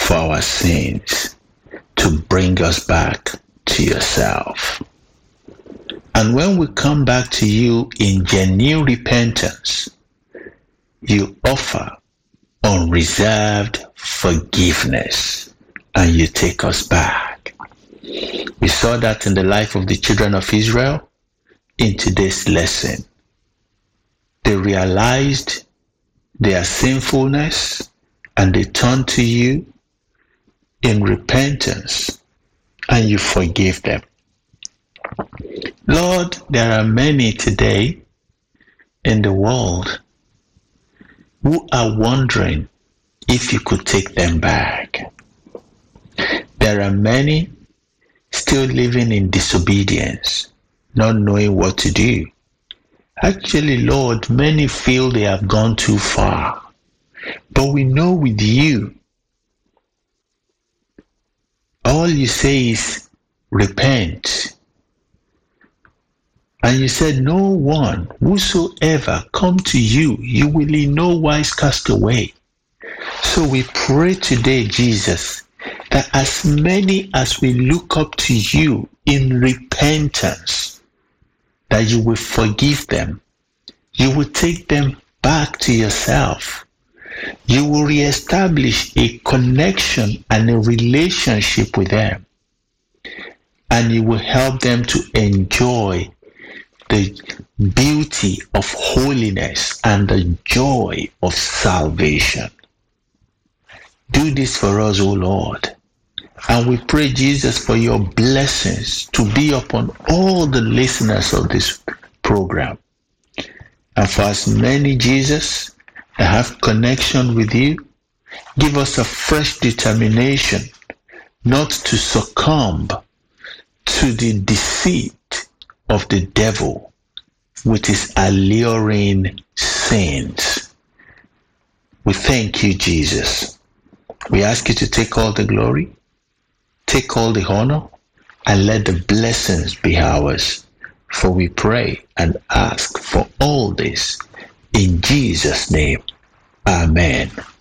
for our sins, to bring us back to yourself. And when we come back to you in genuine repentance, you offer unreserved forgiveness and you take us back. We saw that in the life of the children of Israel in today's lesson. They realized their sinfulness and they turned to you in repentance and you forgive them. Lord, there are many today in the world who are wondering if you could take them back. There are many still living in disobedience, not knowing what to do. Actually, Lord, many feel they have gone too far. But we know with you, all you say is repent. And you said, no one, whosoever come to you, you will in no wise cast away. So we pray today, Jesus, that as many as we look up to you in repentance, that you will forgive them. You will take them back to yourself. You will reestablish a connection and a relationship with them. And you will help them to enjoy the beauty of holiness and the joy of salvation. Do this for us, O Lord. And we pray, Jesus, for your blessings to be upon all the listeners of this program. And for as many, Jesus, that have connection with you, give us a fresh determination not to succumb to the deceit of the devil with his alluring sins. We thank you, Jesus. We ask you to take all the glory, take all the honor, and let the blessings be ours. For we pray and ask for all this in Jesus' name. Amen.